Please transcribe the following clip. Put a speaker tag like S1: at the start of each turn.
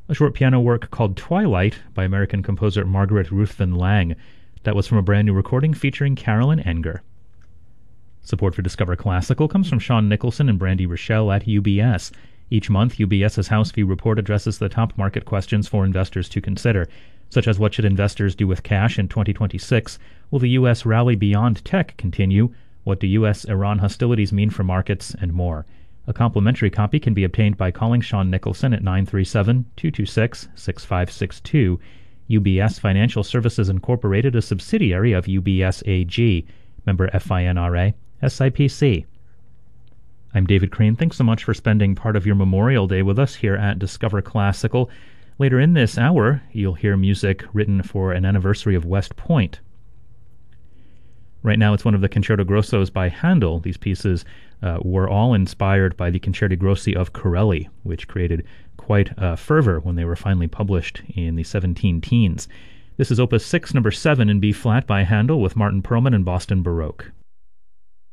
S1: a short piano work called Twilight by American composer Margaret Ruthven Lang. That was from a brand new recording featuring Carolyn Enger. Support for Discover Classical comes from Sean Nicholson and Brandy Rochelle at UBS. Each month, UBS's House View report addresses the top market questions for investors to consider, such as what should investors do with cash in 2026? Will the U.S. rally beyond tech continue? What do U.S.-Iran hostilities mean for markets? And more. A complimentary copy can be obtained by calling Sean Nicholson at 937-226-6562. UBS Financial Services Incorporated, a subsidiary of UBS AG. Member FINRA, SIPC. I'm David Crane. Thanks so much for spending part of your Memorial Day with us here at Discover Classical. Later in this hour, you'll hear music written for an anniversary of West Point. Right now, it's one of the Concerto Grossos by Handel. These pieces were all inspired by the Concerti Grossi of Corelli, which created quite a fervor when they were finally published in the 17 teens. This is Opus 6, number 7 in B-flat by Handel with Martin Perlman and Boston Baroque.